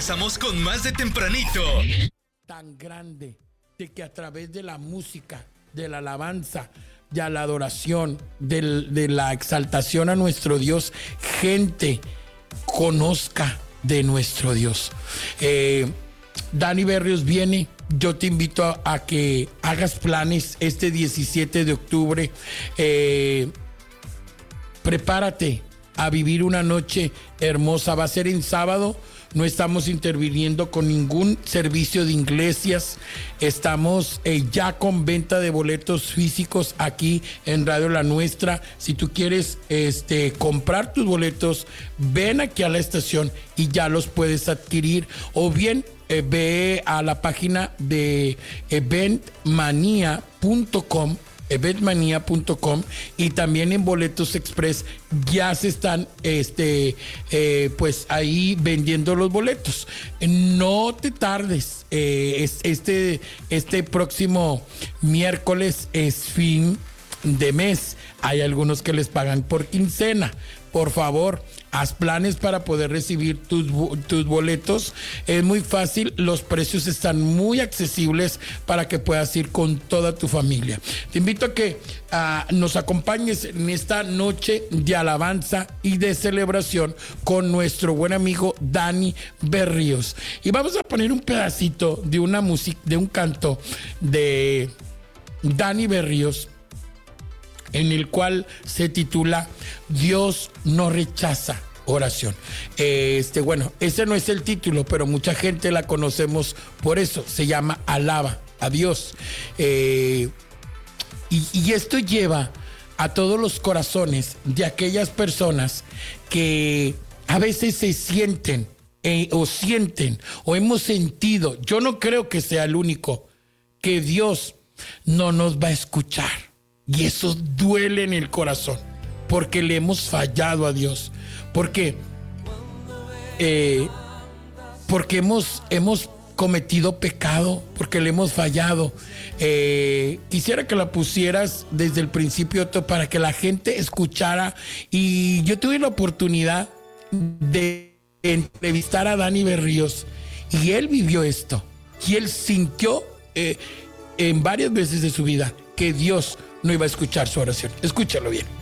regresamos con más de Tempranito. Tan grande de que a través de la música, de la alabanza, de la adoración, de la exaltación a nuestro Dios, gente conozca de nuestro Dios. Dani Berríos viene. Yo te invito a que hagas planes este 17 de octubre. Prepárate a vivir una noche hermosa. Va a ser en sábado. No estamos interviniendo con ningún servicio de iglesias. Estamos ya con venta de boletos físicos aquí en Radio La Nuestra. Si tú quieres comprar tus boletos, ven aquí a la estación y ya los puedes adquirir. O bien ve a la página de eventmania.com y también en Boletos Express ya se están pues ahí vendiendo los boletos. No te tardes. Este próximo miércoles es fin de mes. Hay algunos que les pagan por quincena. Por favor, haz planes para poder recibir tus boletos. Es muy fácil, los precios están muy accesibles para que puedas ir con toda tu familia. Te invito a que nos acompañes en esta noche de alabanza y de celebración con nuestro buen amigo Dani Berríos. Y vamos a poner un pedacito de una música, de un canto de Dani Berríos, en el cual se titula Dios no rechaza oración. Bueno, ese no es el título, pero mucha gente la conocemos por eso. Se llama Alaba a Dios. Y esto lleva a todos los corazones de aquellas personas que a veces se sienten o hemos sentido, yo no creo que sea el único, que Dios no nos va a escuchar. Y eso duele en el corazón, porque le hemos fallado a Dios, porque hemos cometido pecado, porque le hemos fallado. Quisiera que la pusieras desde el principio para que la gente escuchara. Y yo tuve la oportunidad de entrevistar a Dani Berríos y él vivió esto, y él sintió en varias veces de su vida que Dios no iba a escuchar su oración. Escúchalo bien.